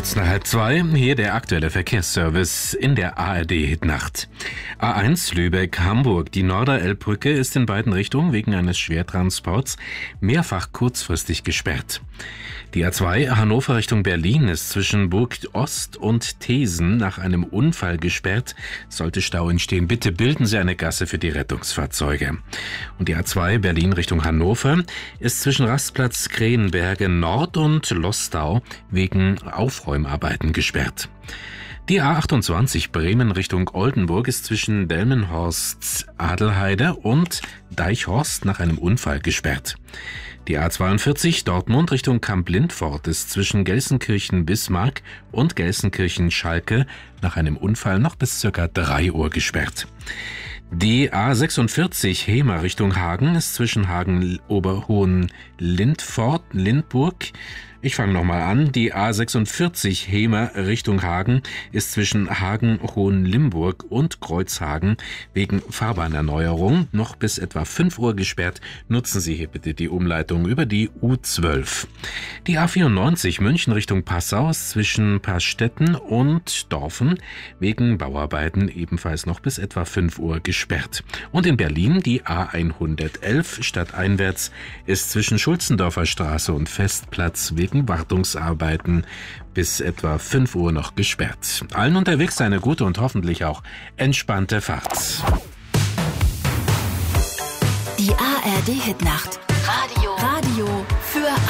Kurz nach 1:30, hier der aktuelle Verkehrsservice in der ARD-Hitnacht. A1 Lübeck-Hamburg. Die Norderelbbrücke ist in beiden Richtungen wegen eines Schwertransports mehrfach kurzfristig gesperrt. Die A2 Hannover Richtung Berlin ist zwischen Burg Ost und Thesen nach einem Unfall gesperrt. Sollte Stau entstehen, bitte bilden Sie eine Gasse für die Rettungsfahrzeuge. Und die A2 Berlin Richtung Hannover ist zwischen Rastplatz Krähenberge Nord und Lostau wegen Aufräumarbeiten gesperrt. Die A28 Bremen Richtung Oldenburg ist zwischen Delmenhorst Adelheide und Deichhorst nach einem Unfall gesperrt. Die A42 Dortmund Richtung Kamp-Lindfort ist zwischen Gelsenkirchen-Bismarck und Gelsenkirchen-Schalke nach einem Unfall noch bis ca. 3 Uhr gesperrt. Die A46 Hemer Richtung Hagen ist zwischen Hagen-Oberhohen-Lindburg. Ich fange nochmal an. Die A46 Hemer Richtung Hagen ist zwischen Hagen-Hohenlimburg und Kreuzhagen wegen Fahrbahnerneuerung noch bis etwa 5 Uhr gesperrt. Nutzen Sie hier bitte die Umleitung über die U12. Die A94 München Richtung Passau ist zwischen Pastetten und Dorfen wegen Bauarbeiten ebenfalls noch bis etwa 5 Uhr gesperrt. Und in Berlin die A111 stadteinwärts ist zwischen Schulzendorfer Straße und Festplatz wegen Wartungsarbeiten bis etwa 5 Uhr noch gesperrt. Allen unterwegs eine gute und hoffentlich auch entspannte Fahrt. Die ARD Hitnacht. Radio für